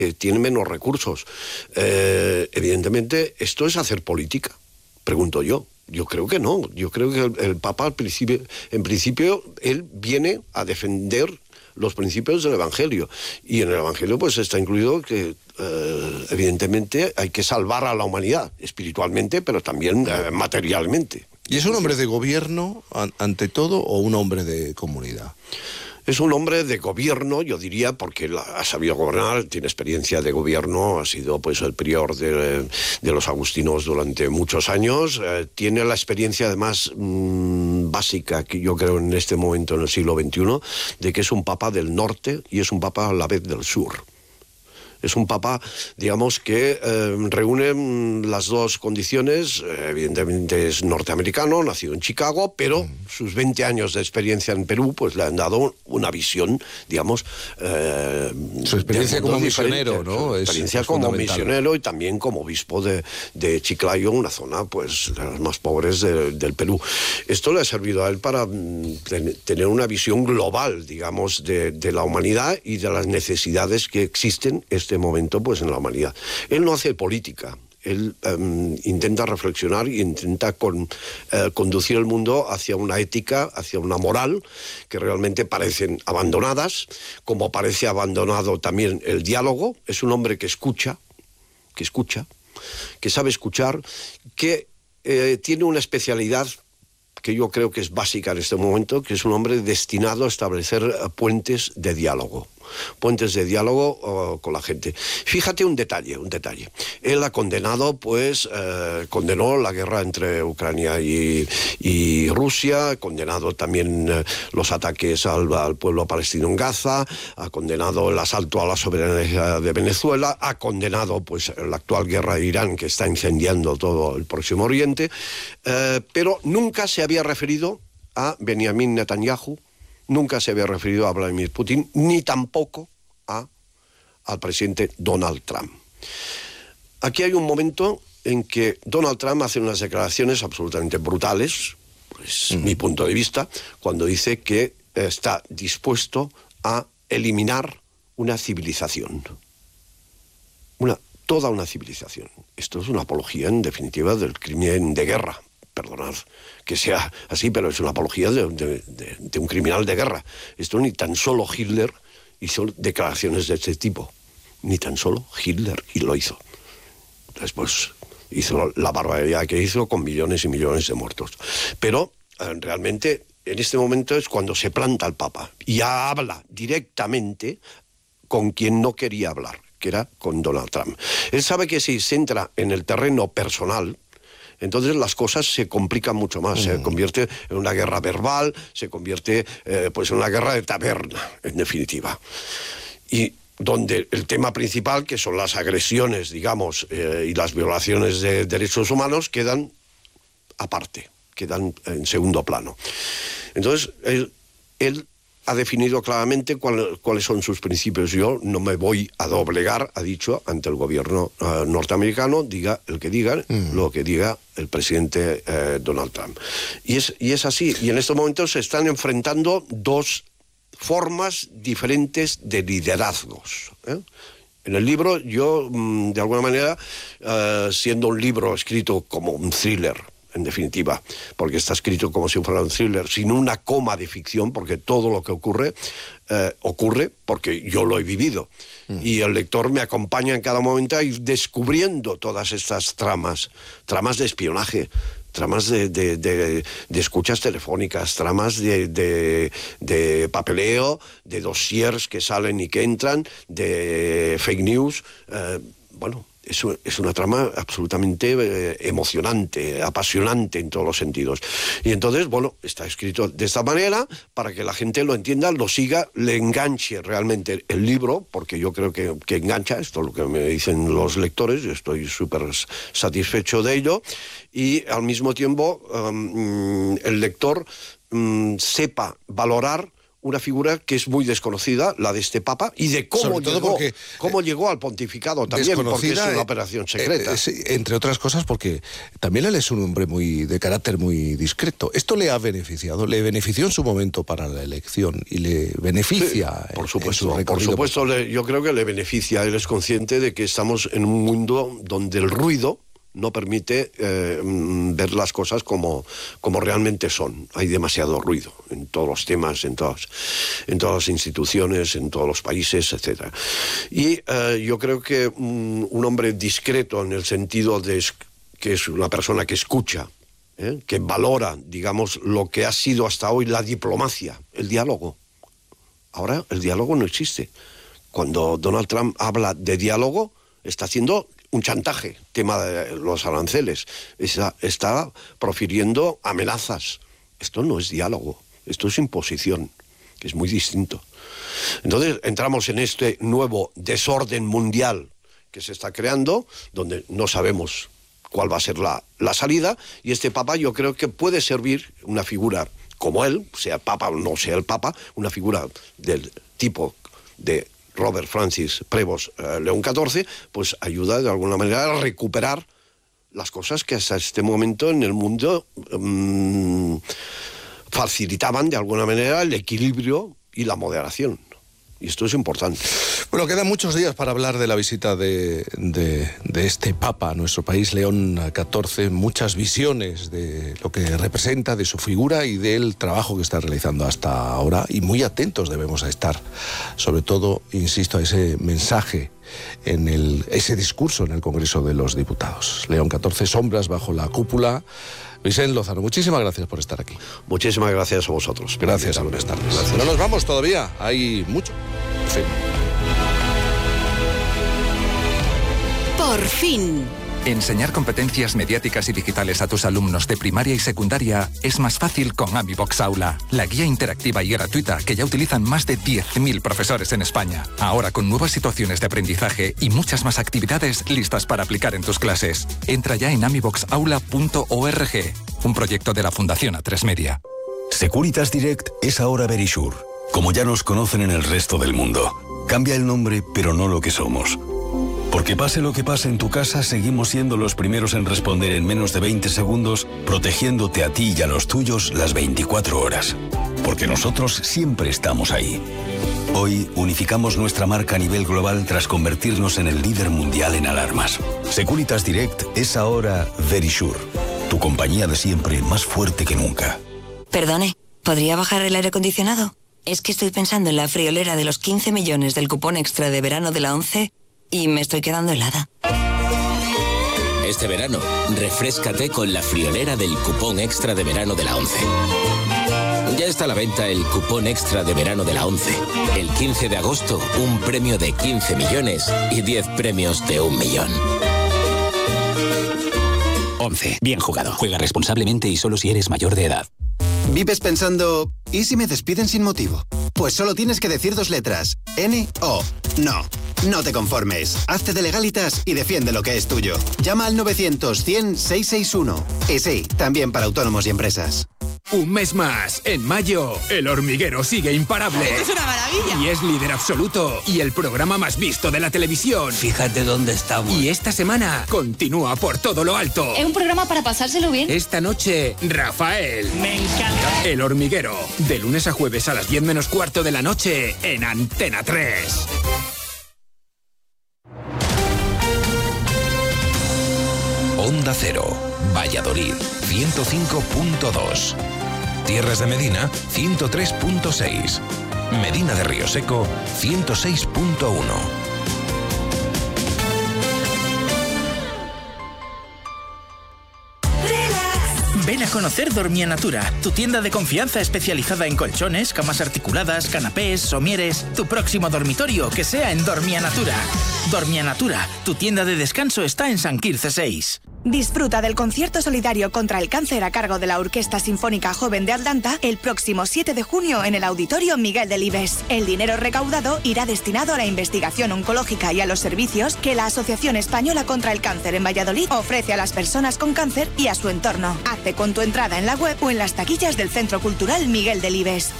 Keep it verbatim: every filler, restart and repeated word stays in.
eh, tiene menos recursos. Eh, evidentemente, esto es hacer política, pregunto yo. Yo creo que no. Yo creo que el, el Papa, al principio, en principio, él viene a defender los principios del Evangelio. Y en el Evangelio pues está incluido que eh, evidentemente hay que salvar a la humanidad, espiritualmente, pero también eh, materialmente. ¿Y es un hombre de gobierno, ante todo, o un hombre de comunidad? Es un hombre de gobierno, yo diría, porque ha sabido gobernar, tiene experiencia de gobierno, ha sido pues el prior de, de los agustinos durante muchos años, eh, tiene la experiencia además mmm, básica, que yo creo en este momento, en el siglo veintiuno, de que es un papa del norte y es un papa a la vez del sur. Es un papa, digamos, que eh, reúne las dos condiciones. Eh, evidentemente es norteamericano, nacido en Chicago, pero mm. sus veinte años de experiencia en Perú pues le han dado una visión, digamos... Eh, su experiencia como misionero, ¿no? Su experiencia es, es como misionero y también como obispo de, de Chiclayo, una zona pues de las más pobres de, del Perú. Esto le ha servido a él para mm, ten, tener una visión global, digamos, de, de la humanidad y de las necesidades que existen este momento pues en la humanidad. Él no hace política, él um, intenta reflexionar y intenta con, uh, conducir el mundo hacia una ética, hacia una moral que realmente parecen abandonadas, como parece abandonado también el diálogo. Es un hombre que escucha, que escucha, que sabe escuchar, que eh, tiene una especialidad que yo creo que es básica en este momento, que es un hombre destinado a establecer uh, puentes de diálogo. puentes de diálogo uh, con la gente. Fíjate un detalle, un detalle. Él ha condenado, pues, eh, condenó la guerra entre Ucrania y, y Rusia, ha condenado también eh, los ataques al, al pueblo palestino en Gaza, ha condenado el asalto a la soberanía de Venezuela, ha condenado, pues, la actual guerra de Irán que está incendiando todo el Próximo Oriente, eh, pero nunca se había referido a Benjamin Netanyahu, nunca se había referido a Vladimir Putin, ni tampoco a, al presidente Donald Trump. Aquí hay un momento en que Donald Trump hace unas declaraciones absolutamente brutales, es mm. mi punto de vista, cuando dice que está dispuesto a eliminar una civilización. Una, toda una civilización. Esto es una apología, en definitiva, del crimen de guerra. Perdonad que sea así, pero es una apología de, de, de, de un criminal de guerra. Esto ni tan solo Hitler hizo declaraciones de este tipo. Ni tan solo Hitler y lo hizo. Después hizo la barbaridad que hizo con millones y millones de muertos. Pero eh, realmente en este momento es cuando se planta el Papa y habla directamente con quien no quería hablar, que era con Donald Trump. Él sabe que si se entra en el terreno personal, entonces las cosas se complican mucho más, mm. se convierte en una guerra verbal, se convierte eh, pues en una guerra de taberna, en definitiva. Y donde el tema principal, que son las agresiones, digamos, eh, y las violaciones de derechos humanos, quedan aparte, quedan en segundo plano. Entonces, él, él ha definido claramente cuál, cuáles son sus principios. Yo no me voy a doblegar, ha dicho, ante el gobierno uh, norteamericano, diga el que diga, mm. lo que diga el presidente uh, Donald Trump. Y es, y es así. Y en estos momentos se están enfrentando dos formas diferentes de liderazgos, ¿eh? En el libro, yo, de alguna manera, uh, siendo un libro escrito como un thriller, en definitiva, porque está escrito como si fuera un thriller, sin una coma de ficción, porque todo lo que ocurre, eh, ocurre porque yo lo he vivido. Mm. Y el lector me acompaña en cada momento a ir descubriendo todas estas tramas, tramas de espionaje, tramas de, de, de, de escuchas telefónicas, tramas de, de, de papeleo, de dossiers que salen y que entran, de fake news, eh, bueno... Es, es una trama absolutamente eh, emocionante, apasionante en todos los sentidos. Y entonces, bueno, está escrito de esta manera para que la gente lo entienda, lo siga, le enganche realmente el libro, porque yo creo que, que engancha, esto es lo que me dicen los lectores, yo estoy súper satisfecho de ello, y al mismo tiempo um, el lector um, sepa valorar una figura que es muy desconocida, la de este Papa, y de cómo, llegó, porque, cómo eh, llegó al pontificado también, porque es una eh, operación secreta. Eh, eh, entre otras cosas porque también él es un hombre muy de carácter muy discreto. ¿Esto le ha beneficiado? ¿Le benefició en su momento para la elección y le beneficia? Sí, por supuesto, en su por supuesto le, yo creo que le beneficia. Él es consciente de que estamos en un mundo donde el ruido no permite eh, ver las cosas como, como realmente son. Hay demasiado ruido en todos los temas, en todas, en todas las instituciones, en todos los países, etcétera. Y eh, yo creo que un, un hombre discreto en el sentido de que es una persona que escucha, ¿eh? que valora, digamos, lo que ha sido hasta hoy la diplomacia, el diálogo. Ahora el diálogo no existe. Cuando Donald Trump habla de diálogo, está haciendo un chantaje, tema de los aranceles, está, está profiriendo amenazas. Esto no es diálogo, esto es imposición, que es muy distinto. Entonces entramos en este nuevo desorden mundial que se está creando, donde no sabemos cuál va a ser la, la salida, y este Papa yo creo que puede servir una figura como él, sea el Papa o no sea el Papa, una figura del tipo de Robert Francis Prevost eh, León catorce, pues ayuda de alguna manera a recuperar las cosas que hasta este momento en el mundo mmm, facilitaban de alguna manera el equilibrio y la moderación. Y esto es importante. Bueno, quedan muchos días para hablar de la visita de, de, de este Papa a nuestro país, León catorce, muchas visiones de lo que representa, de su figura y del trabajo que está realizando hasta ahora, y muy atentos debemos a estar, sobre todo, insisto, a ese mensaje, en el, ese discurso en el Congreso de los Diputados. León catorce, sombras bajo la cúpula. Vicente Lozano, muchísimas gracias por estar aquí. Muchísimas gracias a vosotros. Gracias, a buenas tardes. Gracias. No nos vamos todavía, hay mucho. Sí. Por fin. Enseñar competencias mediáticas y digitales a tus alumnos de primaria y secundaria es más fácil con AmiBox Aula, la guía interactiva y gratuita que ya utilizan más de diez mil profesores en España. Ahora con nuevas situaciones de aprendizaje y muchas más actividades listas para aplicar en tus clases. Entra ya en amibox aula punto org, un proyecto de la Fundación A tres Media. Securitas Direct es ahora Verisure, como ya nos conocen en el resto del mundo. Cambia el nombre, pero no lo que somos. Porque pase lo que pase en tu casa, seguimos siendo los primeros en responder en menos de veinte segundos, protegiéndote a ti y a los tuyos las veinticuatro horas. Porque nosotros siempre estamos ahí. Hoy unificamos nuestra marca a nivel global tras convertirnos en el líder mundial en alarmas. Securitas Direct es ahora Verisure, tu compañía de siempre más fuerte que nunca. Perdone, ¿podría bajar el aire acondicionado? Es que estoy pensando en la friolera de los quince millones del cupón extra de verano de la ONCE y me estoy quedando helada. Este verano, refréscate con la friolera del cupón extra de verano de la ONCE. Ya está a la venta el cupón extra de verano de la ONCE. El quince de agosto, un premio de quince millones y diez premios de un millón. ONCE. Bien jugado. Juega responsablemente y solo si eres mayor de edad. ¿Vives pensando, ¿y si me despiden sin motivo? Pues solo tienes que decir dos letras. N O. No. No te conformes. Hazte de Legalitas y defiende lo que es tuyo. Llama al novecientos cien seiscientos sesenta y uno. Y sí, también para autónomos y empresas. Un mes más. En mayo, El Hormiguero sigue imparable. ¡Esto es una maravilla! Y es líder absoluto. Y el programa más visto de la televisión. Fíjate dónde estamos. Y esta semana continúa por todo lo alto. Es un programa para pasárselo bien. Esta noche, Rafael. Me encanta. El Hormiguero. De lunes a jueves a las diez menos cuarto de la noche en Antena tres. Onda Cero, Valladolid, ciento cinco punto dos. Tierras de Medina, ciento tres punto seis. Medina de Río Seco, ciento seis punto uno. Ven a conocer Dormia Natura, tu tienda de confianza especializada en colchones, camas articuladas, canapés, somieres. Tu próximo dormitorio que sea en Dormia Natura. Dormia Natura, tu tienda de descanso está en San Quirce seis. Disfruta del concierto solidario contra el cáncer a cargo de la Orquesta Sinfónica Joven de Atlanta el próximo siete de junio en el Auditorio Miguel Delibes. El dinero recaudado irá destinado a la investigación oncológica y a los servicios que la Asociación Española contra el Cáncer en Valladolid ofrece a las personas con cáncer y a su entorno. Hazte con tu entrada en la web o en las taquillas del Centro Cultural Miguel Delibes.